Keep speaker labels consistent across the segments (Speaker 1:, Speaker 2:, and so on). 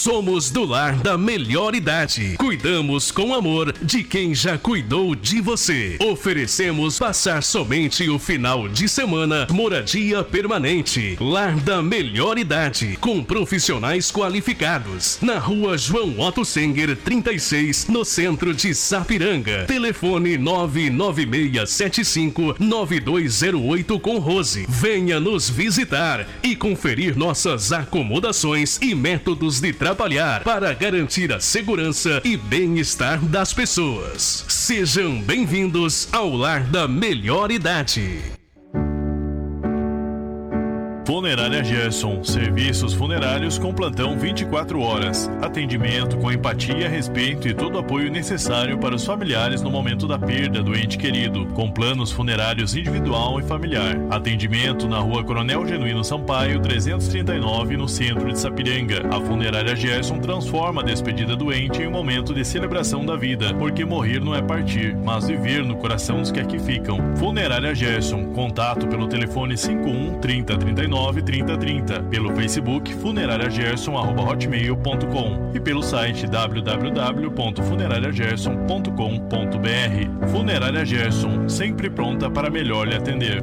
Speaker 1: Somos do lar da melhor idade. Cuidamos com amor de quem já cuidou de você. Oferecemos passar somente o final de semana, moradia permanente. Lar da melhor idade, com profissionais qualificados. Na rua João Otto Senger, 36, no centro de Sapiranga. Telefone 996759208 com Rose. Venha nos visitar e conferir nossas acomodações e métodos de trabalhar para garantir a segurança e bem-estar das pessoas. Sejam bem-vindos ao lar da melhor idade.
Speaker 2: Funerária Gerson, serviços funerários com plantão 24 horas, atendimento com empatia, respeito e todo o apoio necessário para os familiares no momento da perda do ente querido, com planos funerários individual e familiar. Atendimento na rua Coronel Genuíno Sampaio, 339, no centro de Sapiranga. A Funerária Gerson transforma a despedida do ente em um momento de celebração da vida, porque morrer não é partir, mas viver no coração dos que aqui ficam. Funerária Gerson, contato pelo telefone 51 30 39 3030, pelo Facebook funerariagerson@hotmail.com e pelo site www.funerariagerson.com.br. Funerária Gerson, sempre pronta para melhor lhe atender.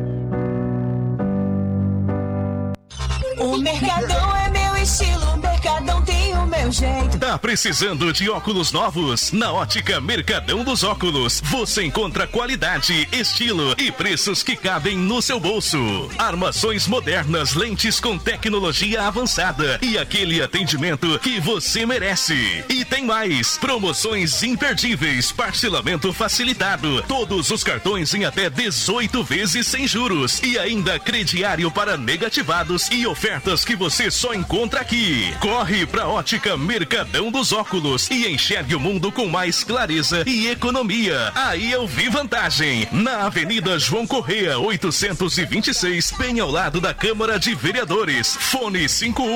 Speaker 3: O Mercadão é meu estilo, o Mercadão tem o meu jeito.
Speaker 1: Tá precisando de óculos novos? Na Ótica Mercadão dos Óculos, você encontra qualidade, estilo e preços que cabem no seu bolso. Armações modernas, lentes com tecnologia avançada e aquele atendimento que você merece. E tem mais, promoções imperdíveis, parcelamento facilitado, todos os cartões em até 18 vezes sem juros e ainda crediário para negativados e ofertas que você só encontra aqui. Corre pra Ótica Mercadão dos Óculos e enxergue o mundo com mais clareza e economia. Aí eu vi vantagem. Na Avenida João Correia, 826, bem ao lado da Câmara de Vereadores. Fone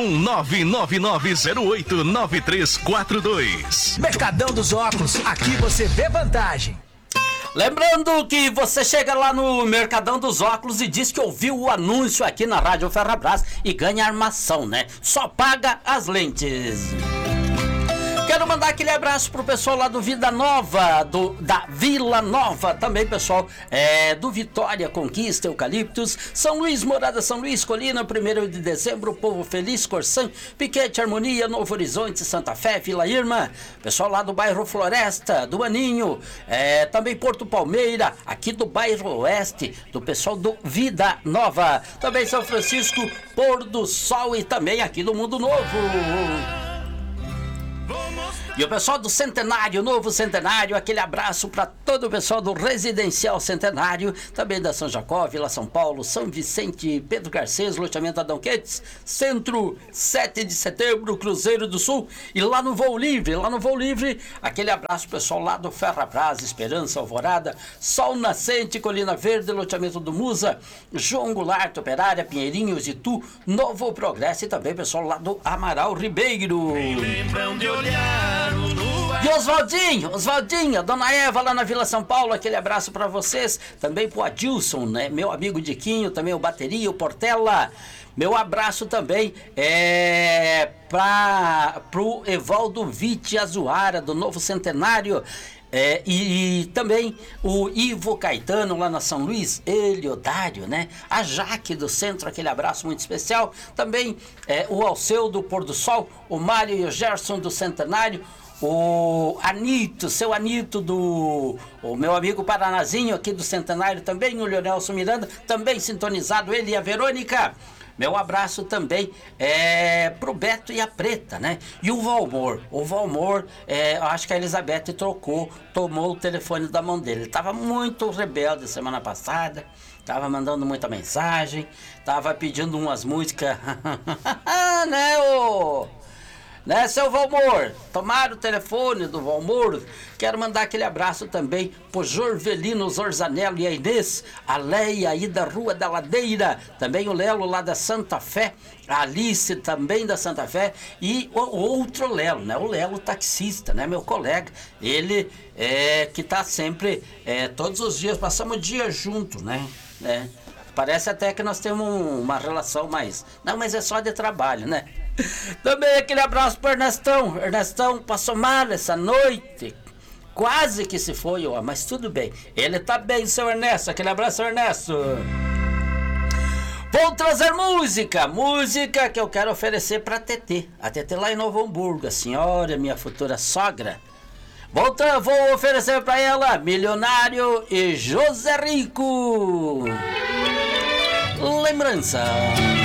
Speaker 1: 51999089342.
Speaker 4: Mercadão dos Óculos, aqui você vê vantagem.
Speaker 5: Lembrando que você chega lá no Mercadão dos Óculos e diz que ouviu o anúncio aqui na Rádio Ferrabras e ganha armação, né? Só paga as lentes. Quero mandar aquele abraço pro pessoal lá do Vida Nova, da Vila Nova, também pessoal do Vitória, Conquista, Eucaliptos, São Luís, Morada São Luís, Colina, 1º de dezembro, Povo Feliz, Corsã, Piquete, Harmonia, Novo Horizonte, Santa Fé, Vila Irma, pessoal lá do bairro Floresta, do Aninho, também Porto Palmeira, aqui do bairro Oeste, do pessoal do Vida Nova, também São Francisco, Pôr do Sol e também aqui do Mundo Novo. E o pessoal do Centenário, Novo Centenário, aquele abraço para todo o pessoal do Residencial Centenário, também da São Jacó, Vila São Paulo, São Vicente, Pedro Garcês, loteamento Adão Quetes, Centro, 7 de setembro, Cruzeiro do Sul, e lá no Voo Livre, aquele abraço pessoal lá do Ferrabras, Esperança, Alvorada, Sol Nascente, Colina Verde, loteamento do Musa, João Goulart, Operária, Pinheirinhos, Itu, Novo Progresso e também pessoal lá do Amaral Ribeiro. E Oswaldinho, Dona Eva lá na Vila São Paulo, aquele abraço pra vocês, também pro Adilson, né, meu amigo Diquinho, também o Bateria, o Portela, meu abraço também pro Evaldo Vitti Azuara, do Novo Centenário, e também o Ivo Caetano lá na São Luís, Eliodário, né? A Jaque do Centro, aquele abraço muito especial. Também o Alceu do Pôr do Sol, o Mário e o Gerson do Centenário, o Anito, seu Anito o meu amigo Paranazinho aqui do Centenário também, o Leonelson Miranda, também sintonizado, ele e a Verônica. Meu abraço também pro Beto e a Preta, né? E o Valmor. O Valmor, acho que a Elizabeth tomou o telefone da mão dele. Ele tava muito rebelde semana passada, tava mandando muita mensagem, tava pedindo umas músicas, né, seu Valmor? Tomaram o telefone do Valmor. Quero mandar aquele abraço também pro Jorvelino Zorzanello e a Inês, a Leia aí da Rua da Ladeira, também o Lelo lá da Santa Fé, a Alice também da Santa Fé e o outro Lelo, né? O Lelo taxista, né? Meu colega, ele que tá sempre, todos os dias, passamos o dia junto, né? Parece até que nós temos uma relação mais... Não, mas é só de trabalho, né? Também aquele abraço pro Ernestão. Ernestão passou mal essa noite. Quase que se foi, ó, mas tudo bem. Ele tá bem, seu Ernesto. Aquele abraço, Ernesto. Vou trazer música que eu quero oferecer pra Tetê. A Tetê lá em Novo Hamburgo, a senhora, minha futura sogra. Vou oferecer pra ela Milionário e José Rico. Lembrança.